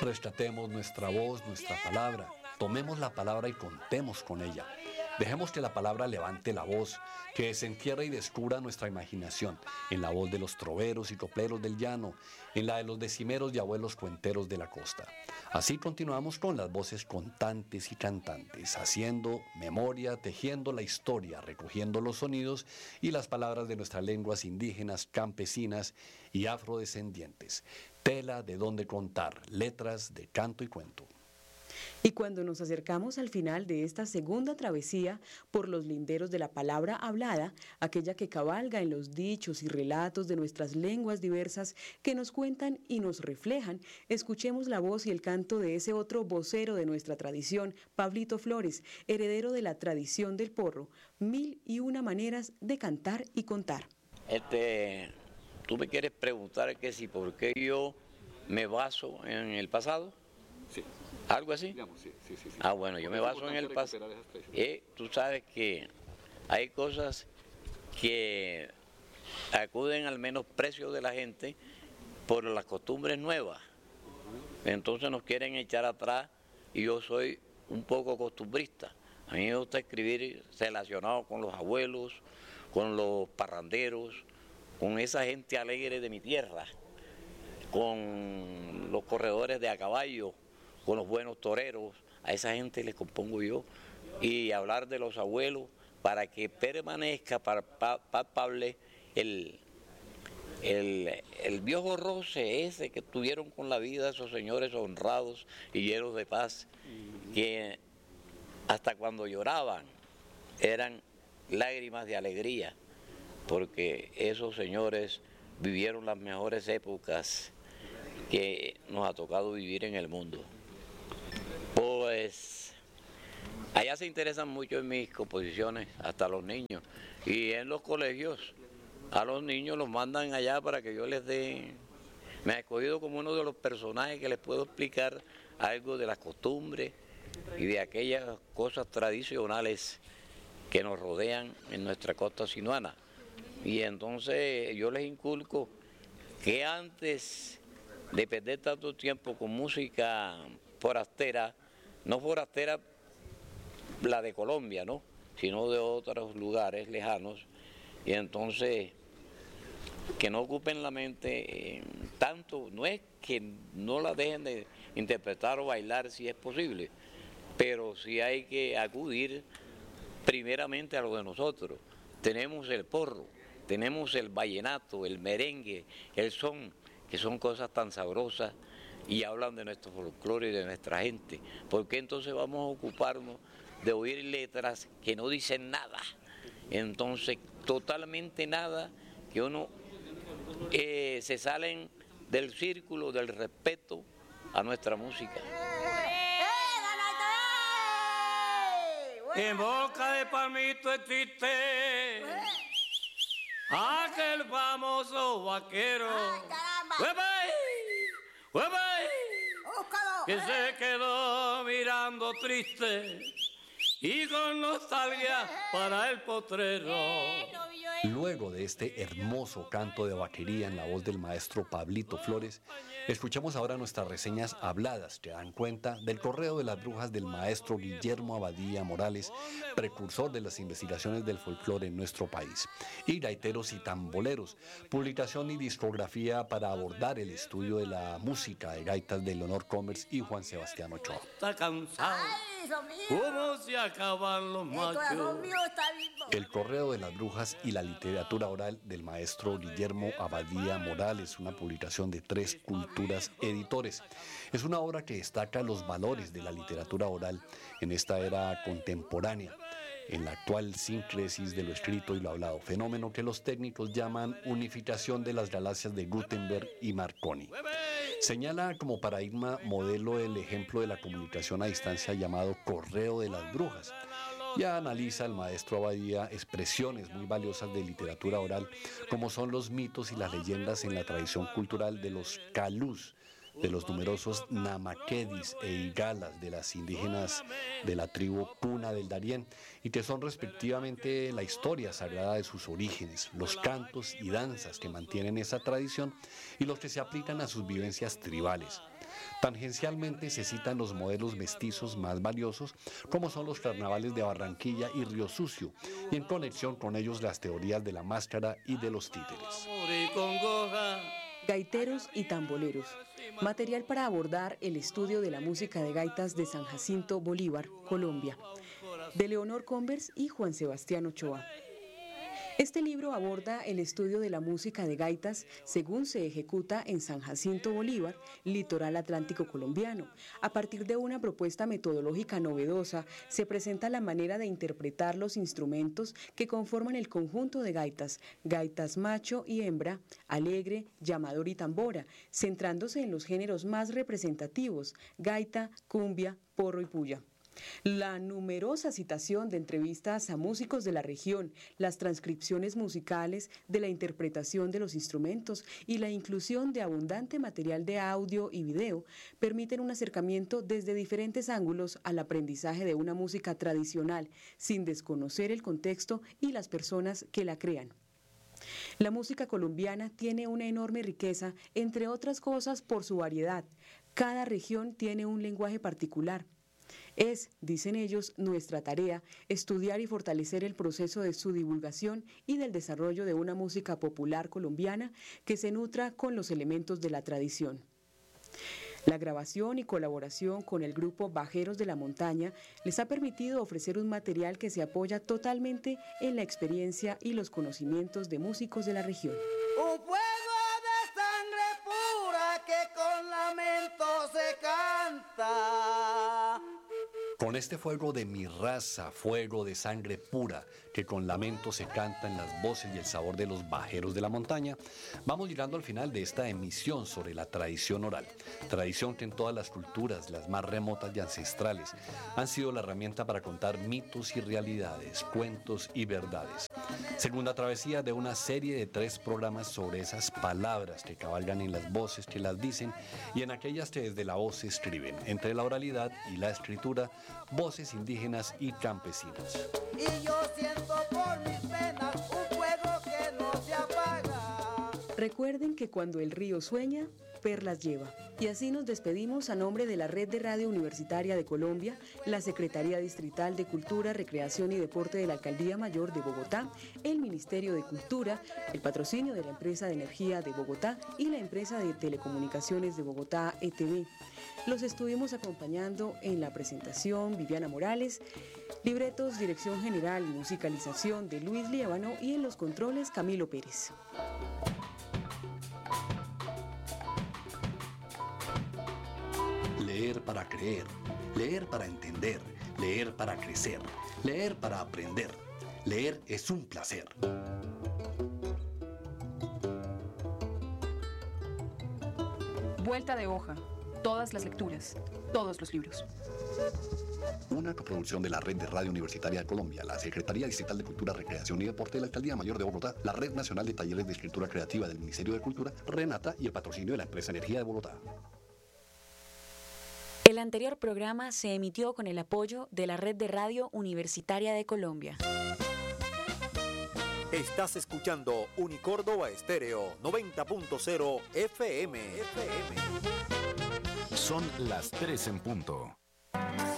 Rescatemos nuestra voz, nuestra palabra. Tomemos la palabra y contemos con ella. Dejemos que la palabra levante la voz, que desentierre y descubra nuestra imaginación, en la voz de los troveros y copleros del llano, en la de los decimeros y abuelos cuenteros de la costa. Así continuamos con las voces contantes y cantantes, haciendo memoria, tejiendo la historia, recogiendo los sonidos y las palabras de nuestras lenguas indígenas, campesinas y afrodescendientes. Tela de donde contar, letras de canto y cuento. Y cuando nos acercamos al final de esta segunda travesía por los linderos de la palabra hablada, aquella que cabalga en los dichos y relatos de nuestras lenguas diversas que nos cuentan y nos reflejan, escuchemos la voz y el canto de ese otro vocero de nuestra tradición, Pablito Flores, heredero de la tradición del porro, 1001 maneras de cantar y contar. ¿Tú me quieres preguntar que si por qué yo me baso en el pasado? Sí. ¿Algo así? Digamos, sí. Bueno, yo me baso en el pasado. Tú sabes que hay cosas que acuden al menosprecio de la gente por las costumbres nuevas. Entonces nos quieren echar atrás y yo soy un poco costumbrista. A mí me gusta escribir relacionado con los abuelos, con los parranderos, con esa gente alegre de mi tierra, con los corredores de a caballo, con los buenos toreros, a esa gente les compongo yo, y hablar de los abuelos para que permanezca palpable el viejo roce ese que tuvieron con la vida esos señores honrados y llenos de paz, que hasta cuando lloraban eran lágrimas de alegría, porque esos señores vivieron las mejores épocas que nos ha tocado vivir en el mundo. Pues allá se interesan mucho en mis composiciones, hasta los niños, y en los colegios a los niños los mandan allá para que yo les dé. Me he escogido como uno de los personajes que les puedo explicar algo de las costumbres y de aquellas cosas tradicionales que nos rodean en nuestra costa sinuana. Y entonces yo les inculco que antes de perder tanto tiempo con música forastera, no forastera la de Colombia, ¿no?, sino de otros lugares lejanos, y entonces que no ocupen la mente tanto, no es que no la dejen de interpretar o bailar si es posible, pero sí hay que acudir primeramente a lo de nosotros. Tenemos el porro, tenemos el vallenato, el merengue, el son, que son cosas tan sabrosas y hablan de nuestro folclore y de nuestra gente. ¿Por qué entonces vamos a ocuparnos de oír letras que no dicen nada? Entonces, totalmente nada, que uno se salen del círculo del respeto a nuestra música. En boca de Palmito es triste aquel famoso vaquero, que se quedó mirando triste y con nostalgia para el potrero. Luego de este hermoso canto de vaquería en la voz del maestro Pablito Flores, escuchamos ahora nuestras reseñas habladas que dan cuenta del correo de las brujas del maestro Guillermo Abadía Morales, precursor de las investigaciones del folclore en nuestro país, y Gaiteros y Tamboleros, publicación y discografía para abordar el estudio de la música de gaitas de Leonor Commerce y Juan Sebastián Ochoa. Está cansado. ¿Cómo se acaban los machos? El correo de las brujas y la literatura oral del maestro Guillermo Abadía Morales, una publicación de Tres Culturas Editores. Es una obra que destaca los valores de la literatura oral en esta era contemporánea, en la actual sincresis de lo escrito y lo hablado, fenómeno que los técnicos llaman unificación de las galaxias de Gutenberg y Marconi. Señala como paradigma modelo el ejemplo de la comunicación a distancia llamado correo de las brujas. Ya analiza el maestro Abadía expresiones muy valiosas de literatura oral, como son los mitos y las leyendas en la tradición cultural de los calús, de los numerosos namaquedis e igalas de las indígenas de la tribu Puna del Darién, y que son respectivamente la historia sagrada de sus orígenes, los cantos y danzas que mantienen esa tradición y los que se aplican a sus vivencias tribales. Tangencialmente se citan los modelos mestizos más valiosos, como son los carnavales de Barranquilla y Río Sucio, y en conexión con ellos las teorías de la máscara y de los títeres. Gaiteros y tamboleros, material para abordar el estudio de la música de gaitas de San Jacinto Bolívar, Colombia, de Leonor Converse y Juan Sebastián Ochoa. Este libro aborda el estudio de la música de gaitas según se ejecuta en San Jacinto Bolívar, litoral atlántico colombiano. A partir de una propuesta metodológica novedosa, se presenta la manera de interpretar los instrumentos que conforman el conjunto de gaitas, gaitas macho y hembra, alegre, llamador y tambora, centrándose en los géneros más representativos, gaita, cumbia, porro y puya. La numerosa citación de entrevistas a músicos de la región, las transcripciones musicales de la interpretación de los instrumentos y la inclusión de abundante material de audio y video permiten un acercamiento desde diferentes ángulos al aprendizaje de una música tradicional, sin desconocer el contexto y las personas que la crean. La música colombiana tiene una enorme riqueza, entre otras cosas por su variedad. Cada región tiene un lenguaje particular. Es, dicen ellos, nuestra tarea estudiar y fortalecer el proceso de su divulgación y del desarrollo de una música popular colombiana que se nutra con los elementos de la tradición. La grabación y colaboración con el grupo Bajeros de la Montaña les ha permitido ofrecer un material que se apoya totalmente en la experiencia y los conocimientos de músicos de la región. Un fuego de sangre pura que con lamento se canta. Con este fuego de mi raza, fuego de sangre pura, que con lamento se canta en las voces y el sabor de los bajeros de la montaña, vamos llegando al final de esta emisión sobre la tradición oral. Tradición que en todas las culturas, las más remotas y ancestrales, han sido la herramienta para contar mitos y realidades, cuentos y verdades. Segunda travesía de una serie de 3 programas sobre esas palabras que cabalgan en las voces que las dicen y en aquellas que desde la voz se escriben, entre la oralidad y la escritura, voces indígenas y campesinas. Y yo siento por mis penas un fuego que no se apaga. Recuerden que cuando el río sueña, perlas lleva. Y así nos despedimos a nombre de la Red de Radio Universitaria de Colombia, la Secretaría Distrital de Cultura, Recreación y Deporte de la Alcaldía Mayor de Bogotá, el Ministerio de Cultura, el patrocinio de la Empresa de Energía de Bogotá y la Empresa de Telecomunicaciones de Bogotá, ETV. Los estuvimos acompañando en la presentación Viviana Morales, libretos, dirección general y musicalización de Luis Liévano y en los controles Camilo Pérez. Leer para creer, leer para entender, leer para crecer, leer para aprender. Leer es un placer. Vuelta de hoja. Todas las lecturas, todos los libros. Una coproducción de la Red de Radio Universitaria de Colombia, la Secretaría Distrital de Cultura, Recreación y Deporte de la Alcaldía Mayor de Bogotá, la Red Nacional de Talleres de Escritura Creativa del Ministerio de Cultura, Renata y el patrocinio de la Empresa Energía de Bogotá. El anterior programa se emitió con el apoyo de la Red de Radio Universitaria de Colombia. Estás escuchando Unicórdoba Estéreo 90.0 FM. Son las 3 en punto.